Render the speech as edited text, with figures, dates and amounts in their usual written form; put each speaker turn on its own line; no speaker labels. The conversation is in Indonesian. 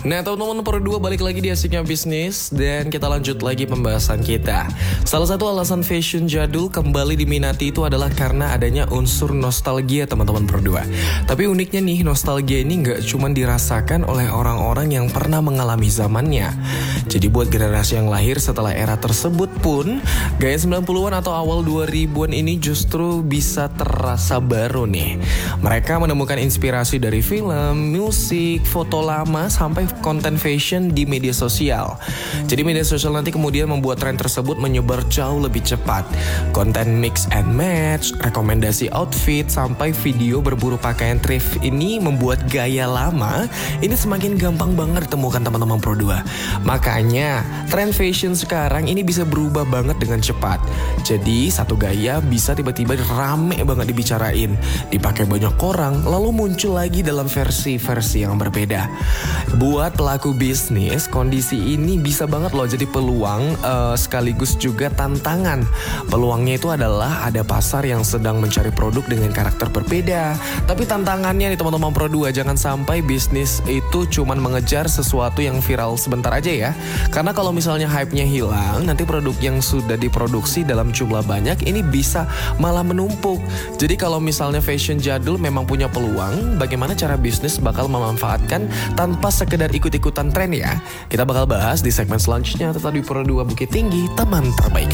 Nah teman-teman Pro 2 balik lagi di Asiknya Bisnis. Dan kita lanjut lagi pembahasan kita. Salah satu alasan fashion jadul kembali diminati itu adalah karena adanya unsur nostalgia teman-teman Pro 2. Tapi uniknya nih, nostalgia ini gak cuma dirasakan oleh orang-orang yang pernah mengalami zamannya. Jadi buat generasi yang lahir setelah era tersebut pun, gaya 90-an atau awal 2000-an ini justru bisa terasa baru nih. Mereka menemukan inspirasi dari film, musik, foto lama, sampai konten fashion di media sosial. Jadi media sosial nanti kemudian membuat tren tersebut menyebar jauh lebih cepat. Konten mix and match, rekomendasi outfit, sampai video berburu pakaian thrift ini membuat gaya lama ini semakin gampang banget ditemukan teman-teman Pro 2. Makanya tren fashion sekarang ini bisa berubah banget dengan cepat. Jadi satu gaya bisa tiba-tiba rame banget dibicarain, dipakai banyak orang, lalu muncul lagi dalam versi-versi yang berbeda. Buat pelaku bisnis, kondisi ini bisa banget loh jadi peluang sekaligus juga tantangan. Peluangnya itu adalah ada pasar yang sedang mencari produk dengan karakter berbeda. Tapi tantangannya nih teman-teman Pro 2, jangan sampai bisnis itu cuman mengejar sesuatu yang viral sebentar aja ya. Karena kalau misalnya hype-nya hilang, nanti produk yang sudah diproduksi dalam jumlah banyak ini bisa malah menumpuk. Jadi kalau misalnya fashion jadul memang punya peluang, bagaimana cara bisnis bakal memanfaatkan tanpa sekedar ikut-ikutan tren ya. Kita bakal bahas di segmen selanjutnya, tetap di Pro 2 Bukit Tinggi, teman terbaik.